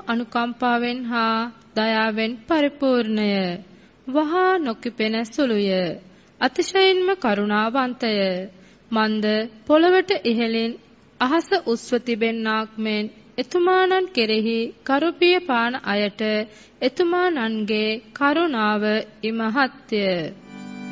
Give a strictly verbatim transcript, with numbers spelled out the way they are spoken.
අනුකම්පාවෙන් හා දයාවෙන් පරිපූර්ණය. වහා නොකිපෙන සුළුය. අතිශයින්ම කරුණාවන්තය. මන්ද පොළවට ඉහළින් අහස උස්ව තිබෙන්නාක් මෙන් එතුමානන් කෙරෙහි කරුපිය පාන අයට එතුමානන්ගේ කරුණාව ඉමහත්ය.